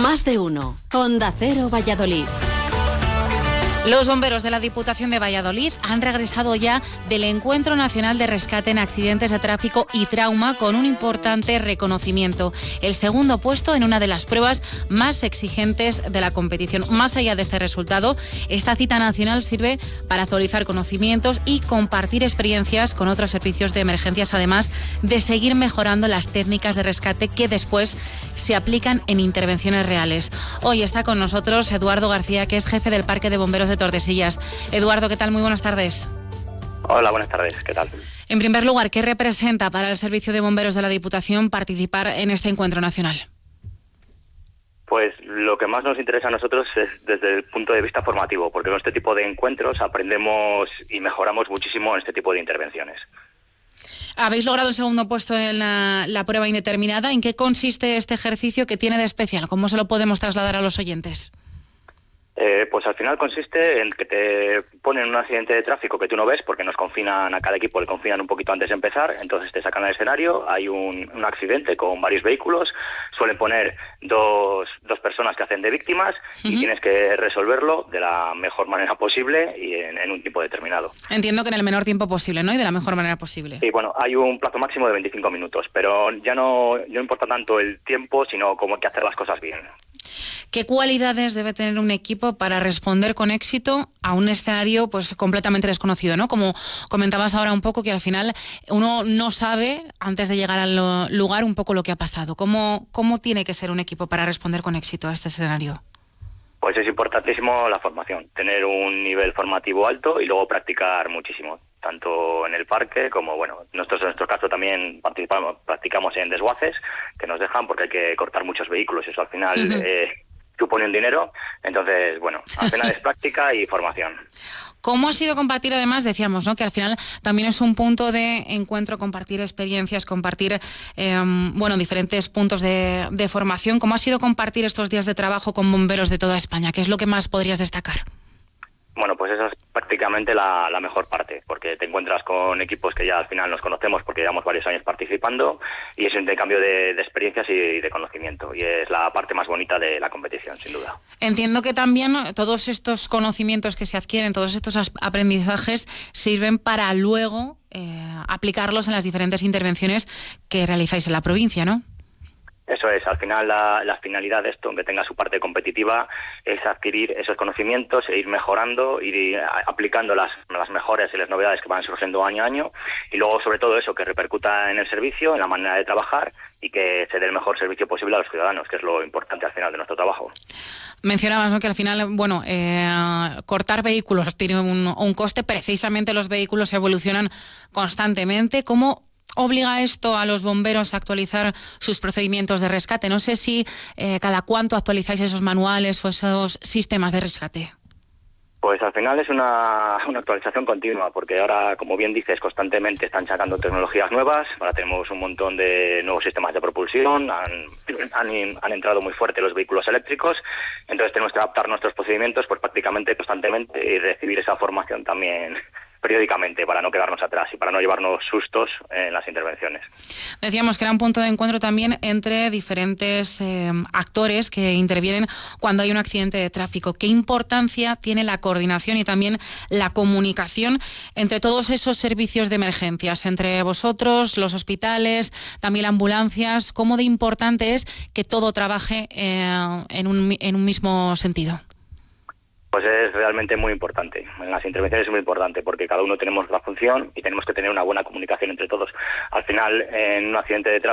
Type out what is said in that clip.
Más de uno. Onda Cero Valladolid. Los bomberos de la Diputación de Valladolid han regresado ya del Encuentro Nacional de Rescate en Accidentes de Tráfico y Trauma con un importante reconocimiento. El segundo puesto en una de las pruebas más exigentes de la competición. Más allá de este resultado, esta cita nacional sirve para actualizar conocimientos y compartir experiencias con otros servicios de emergencias, además de seguir mejorando las técnicas de rescate que después se aplican en intervenciones reales. Hoy está con nosotros Eduardo García, que es jefe del Parque de Bomberos de Tordesillas. Eduardo, ¿qué tal? Muy buenas tardes. Hola, buenas tardes. ¿Qué tal? En primer lugar, ¿qué representa para el Servicio de Bomberos de la Diputación participar en este encuentro nacional? Pues lo que más nos interesa a nosotros es desde el punto de vista formativo, porque en este tipo de encuentros aprendemos y mejoramos muchísimo en este tipo de intervenciones. Habéis logrado el segundo puesto en la prueba indeterminada. ¿En qué consiste este ejercicio que tiene de especial? ¿Cómo se lo podemos trasladar a los oyentes? Pues al final consiste en que te ponen un accidente de tráfico que tú no ves porque nos confinan a cada equipo, le confinan un poquito antes de empezar, entonces te sacan al escenario, hay un accidente con varios vehículos, suelen poner dos personas que hacen de víctimas y tienes que resolverlo de la mejor manera posible y en un tiempo determinado. Entiendo que en el menor tiempo posible, ¿no? Y de la mejor manera posible. Y bueno, hay un plazo máximo de 25 minutos, pero ya no importa tanto el tiempo, sino cómo hay que hacer las cosas bien. ¿Qué cualidades debe tener un equipo para responder con éxito a un escenario pues completamente desconocido, ¿no? Como comentabas ahora un poco, que al final uno no sabe, antes de llegar al lugar, un poco lo que ha pasado. ¿Cómo tiene que ser un equipo para responder con éxito a este escenario? Pues es importantísimo la formación, tener un nivel formativo alto y luego practicar muchísimo, tanto en el parque como, bueno, nosotros en nuestro caso también practicamos en desguaces, que nos dejan porque hay que cortar muchos vehículos, eso al final supone un dinero, entonces, bueno, al final es práctica y formación. ¿Cómo ha sido compartir, además, decíamos, ¿no?, que al final también es un punto de encuentro, compartir experiencias, compartir diferentes puntos de formación? ¿Cómo ha sido compartir estos días de trabajo con bomberos de toda España? ¿Qué es lo que más podrías destacar? Bueno, pues esa es prácticamente la mejor parte, porque te encuentras con equipos que ya al final nos conocemos porque llevamos varios años participando y es un intercambio de experiencias y de conocimiento, y es la parte más bonita de la competición, sin duda. Entiendo que también todos estos conocimientos que se adquieren, todos estos aprendizajes sirven para luego aplicarlos en las diferentes intervenciones que realizáis en la provincia, ¿no? Eso es, al final la finalidad de esto, aunque tenga su parte competitiva, es adquirir esos conocimientos e ir mejorando, ir aplicando las mejoras y las novedades que van surgiendo año a año, y luego sobre todo eso, que repercuta en el servicio, en la manera de trabajar y que se dé el mejor servicio posible a los ciudadanos, que es lo importante al final de nuestro trabajo. Mencionabas, ¿no?, que al final, cortar vehículos tiene un coste. Precisamente los vehículos evolucionan constantemente. ¿Cómo obliga esto a los bomberos a actualizar sus procedimientos de rescate? No sé si cada cuánto actualizáis esos manuales o esos sistemas de rescate. Pues al final es una actualización continua, porque ahora, como bien dices, constantemente están sacando tecnologías nuevas. Ahora tenemos un montón de nuevos sistemas de propulsión, han entrado muy fuerte los vehículos eléctricos, entonces tenemos que adaptar nuestros procedimientos pues prácticamente constantemente y recibir esa formación también periódicamente para no quedarnos atrás y para no llevarnos sustos en las intervenciones. Decíamos que era un punto de encuentro también entre diferentes actores que intervienen cuando hay un accidente de tráfico. ¿Qué importancia tiene la coordinación y también la comunicación entre todos esos servicios de emergencias, entre vosotros, los hospitales, también ambulancias? ¿Cómo de importante es que todo trabaje en un mismo sentido? Pues es realmente muy importante. En las intervenciones es muy importante porque cada uno tenemos la función y tenemos que tener una buena comunicación entre todos. Al final, en un accidente de tráfico